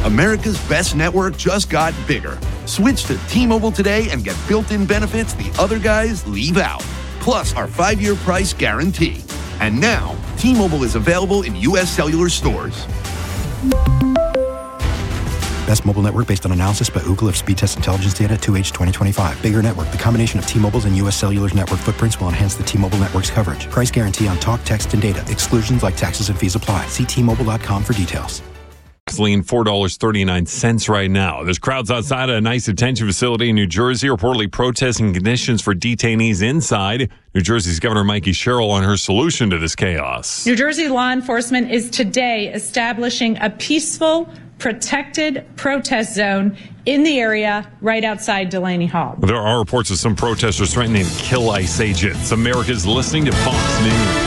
America's best network just got bigger. Switch to T-Mobile today and get built-in benefits the other guys leave out. Plus our 5-year price guarantee. And now, T-Mobile is available in U.S. cellular stores. Best mobile network based on analysis by Ookla of speed test intelligence data 2H 2025. Bigger network. The combination of T-Mobile's and U.S. Cellular's network footprints will enhance the T-Mobile network's coverage. Price guarantee on talk, text, and data. Exclusions like taxes and fees apply. See T-Mobile.com for details. Gasoline $4.39 right now. There's crowds outside a nice detention facility in New Jersey reportedly protesting conditions for detainees inside. New Jersey's Governor Mikey Sherrill on her solution to this chaos. New Jersey law enforcement is today establishing a peaceful, protected protest zone in the area right outside Delaney Hall. There are reports of some protesters threatening to kill ICE agents. America's listening to Fox News.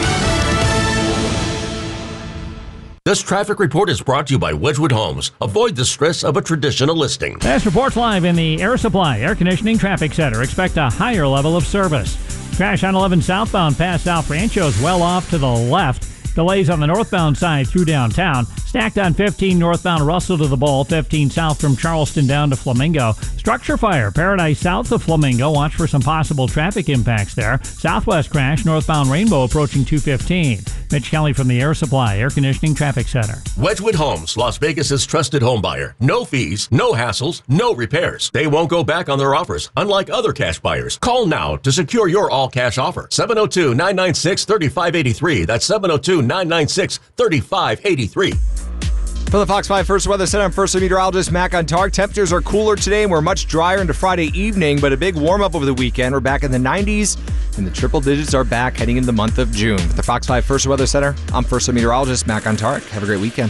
This traffic report is brought to you by Wedgwood Homes. Avoid the stress of a traditional listing. Fast reports live in the Air Supply Air Conditioning Traffic Center. Expect a higher level of service. Crash on 11 southbound past South Rancho's well off to the left. Delays on the northbound side through downtown. Stacked on 15 northbound Russell to the Bowl, 15 south from Charleston down to Flamingo. Structure fire, Paradise south of Flamingo. Watch for some possible traffic impacts there. Southwest crash, northbound Rainbow approaching 215. Mitch Kelly from the Air Supply Air Conditioning Traffic Center. Wedgwood Homes, Las Vegas's trusted home buyer. No fees, no hassles, no repairs. They won't go back on their offers, unlike other cash buyers. Call now to secure your all-cash offer. 702-996-3583. That's 702-996-3583. For the Fox 5 First Weather Center, I'm First Meteorologist Mac on Tark. Temperatures are cooler today and we're much drier into Friday evening, but a big warm-up over the weekend. We're back in the 90s, and the triple digits are back heading into the month of June. For the Fox 5 First Weather Center, I'm First Meteorologist Mac on Tark. Have a great weekend.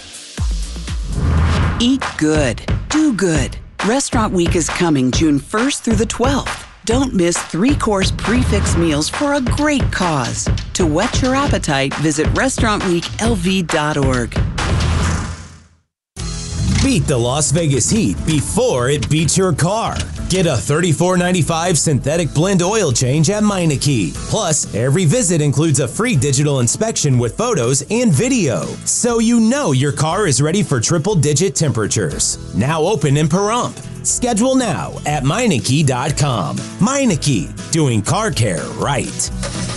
Eat good. Do good. Restaurant Week is coming June 1st through the 12th. Don't miss 3-course prix-fixe meals for a great cause. To whet your appetite, visit restaurantweeklv.org. Beat the Las Vegas heat before it beats your car. Get a $34.95 synthetic blend oil change at Meineke. Plus, every visit includes a free digital inspection with photos and video, so you know your car is ready for triple-digit temperatures. Now open in Pahrump. Schedule now at Meineke.com. Meineke, doing car care right.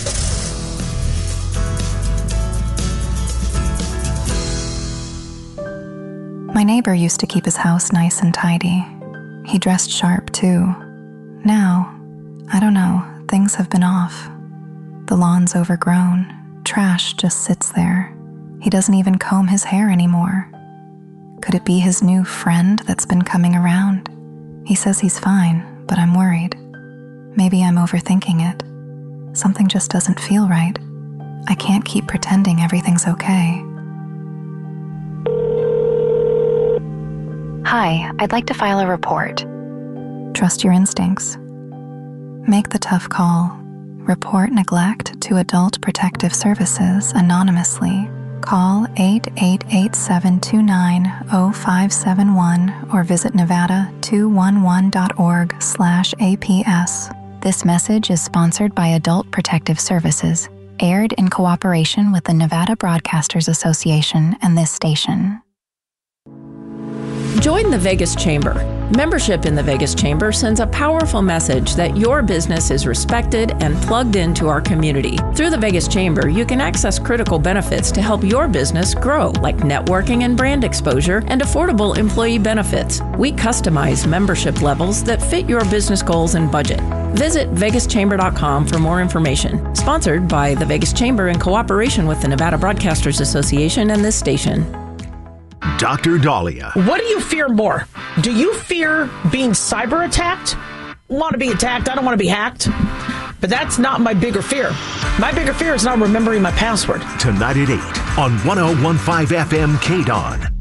My neighbor used to keep his house nice and tidy. He dressed sharp, too. Now, I don't know, things have been off. The lawn's overgrown. Trash just sits there. He doesn't even comb his hair anymore. Could it be his new friend that's been coming around? He says he's fine, but I'm worried. Maybe I'm overthinking it. Something just doesn't feel right. I can't keep pretending everything's okay. Hi, I'd like to file a report. Trust your instincts. Make the tough call. Report neglect to Adult Protective Services anonymously. Call 888-729-0571 or visit nevada211.org/APS. This message is sponsored by Adult Protective Services, aired in cooperation with the Nevada Broadcasters Association and this station. Join the Vegas Chamber. Membership in the Vegas Chamber sends a powerful message that your business is respected and plugged into our community. Through the Vegas Chamber, you can access critical benefits to help your business grow, like networking and brand exposure and affordable employee benefits. We customize membership levels that fit your business goals and budget. Visit vegaschamber.com for more information. Sponsored by the Vegas Chamber in cooperation with the Nevada Broadcasters Association and this station. Dr. Dahlia. What do you fear more? Do you fear being cyber attacked? Want to be attacked? I don't want to be hacked. But that's not my bigger fear. My bigger fear is not remembering my password. Tonight at 8 on 101.5 FM KDON.